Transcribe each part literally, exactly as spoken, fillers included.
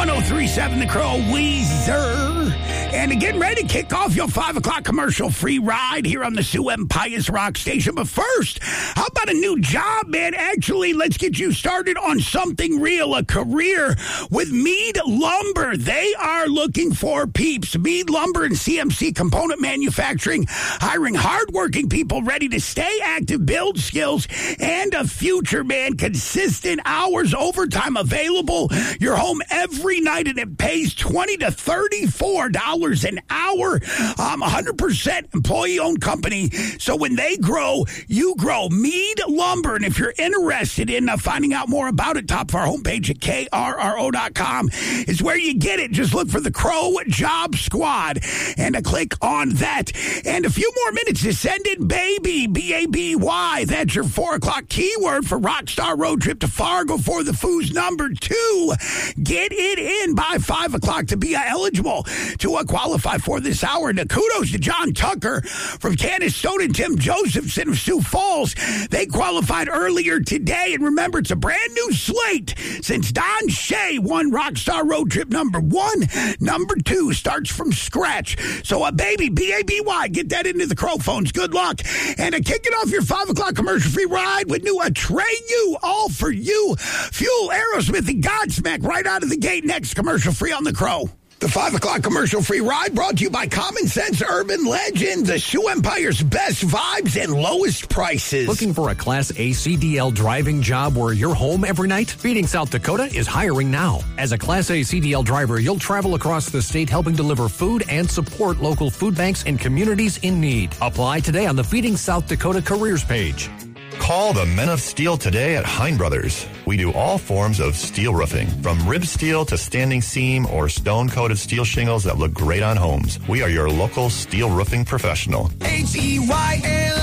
one oh three point seven The Crow, Weezer. And getting ready to kick off your five o'clock commercial-free ride here on the Sue M. Pius Rock Station. But first, how about a new job, man? Actually, let's get you started on something real, a career with Mead Lumber. They are looking for peeps. Mead Lumber and C M C Component Manufacturing, hiring hardworking people ready to stay active, build skills, and a future, man. Consistent hours, overtime available. You're home every night, and it pays twenty to thirty-four dollars an hour. Um, one hundred percent employee-owned company. So when they grow, you grow. Mead Lumber. And if you're interested in uh, finding out more about it, top of our homepage at K R R O dot com is where you get it. Just look for the Crow Job Squad and uh, click on that. And a few more minutes to send in baby, B A B Y. That's your four o'clock keyword for Rockstar Road Trip to Fargo for the Foos number two. Get it in by five o'clock to be uh, eligible to uh, qualify for this hour. And uh, kudos to John Tucker from Canastota and Tim Josephson of Sioux Falls. They qualified earlier today. And remember, it's a brand new slate since Don Shea won Rockstar Road Trip number one. Number two starts from scratch. So, uh, baby, B A B Y, get that into the Crow phones. Good luck. And uh, kicking off your five o'clock commercial-free ride with new Atreyu, all for you. Fuel, Aerosmith, and Godsmack right out of the gate. Next commercial-free on the Crow. The five o'clock commercial-free ride brought to you by Common Sense Urban Legend, the Sioux Empire's best vibes and lowest prices. Looking for a Class A C D L driving job where you're home every night? Feeding South Dakota is hiring now. As a Class A C D L driver, you'll travel across the state helping deliver food and support local food banks and communities in need. Apply today on the Feeding South Dakota careers page. Call the Men of Steel today at Hein Brothers. We do all forms of steel roofing, from rib steel to standing seam or stone-coated steel shingles that look great on homes. We are your local steel roofing professional. H E Y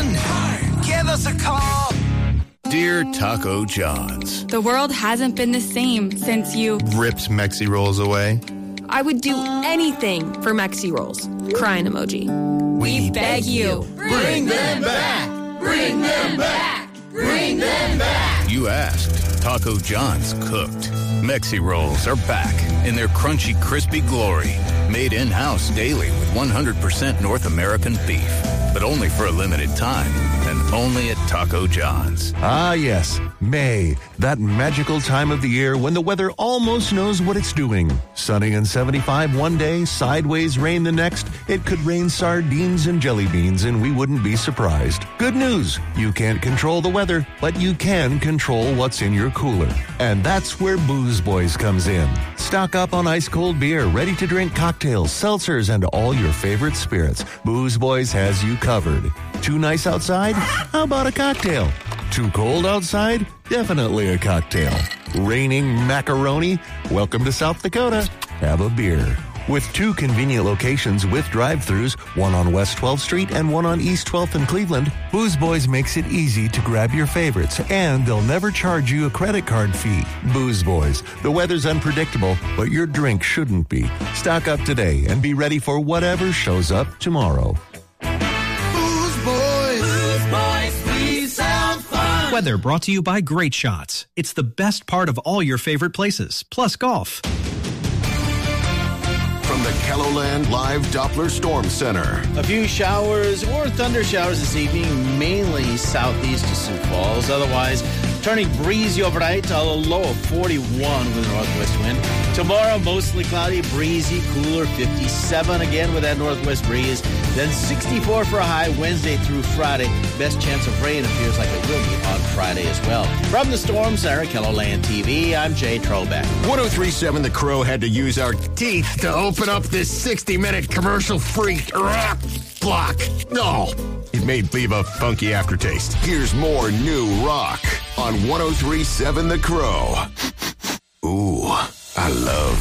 N, give us a call. Dear Taco John's, the world hasn't been the same since you ripped Mexi Rolls away. I would do anything for Mexi Rolls. Crying emoji. We, we beg you, bring them back. Bring them back. Bring them back. You asked. Taco John's cooked. Mexi Rolls are back in their crunchy, crispy glory. Made in-house daily with one hundred percent North American beef. But only for a limited time. And only at Taco John's. Ah, yes. May. That magical time of the year when the weather almost knows what it's doing. Sunny and seventy-five one day, sideways rain the next. It could rain sardines and jelly beans and we wouldn't be surprised. Good news. You can't control the weather, but you can control what's in your cooler. And that's where Booze Boys comes in. Stock up on ice-cold beer, ready-to-drink cocktails, seltzers, and all your favorite spirits. Booze Boys has you covered. Too nice outside? How about a cocktail? Too cold outside? Definitely a cocktail. Raining macaroni? Welcome to South Dakota. Have a beer. With two convenient locations with drive-thrus, one on West twelfth Street and one on East twelfth in Cleveland, Booze Boys makes it easy to grab your favorites, and they'll never charge you a credit card fee. Booze Boys. The weather's unpredictable, but your drink shouldn't be. Stock up today and be ready for whatever shows up tomorrow. Booze Boys. Booze Boys, we sound fun. Weather brought to you by Great Shots. It's the best part of all your favorite places, plus golf. From the Kelloland Live Doppler Storm Center. A few showers or thunder showers this evening, mainly southeast to Sioux Falls. Otherwise, turning breezy overnight to a low of forty-one with a northwest wind. Tomorrow, mostly cloudy, breezy, cooler, fifty-seven again with that northwest breeze. Then sixty-four for a high Wednesday through Friday. Best chance of rain appears like it will be on Friday as well. From the Storm Center, Kelloland T V, I'm Jay Trobeck. one oh three point seven The Crow had to use our teeth to open up this sixty-minute commercial-free rock block. Oh, it may leave a funky aftertaste. Here's more new rock on one oh three point seven The Crow. Ooh, I love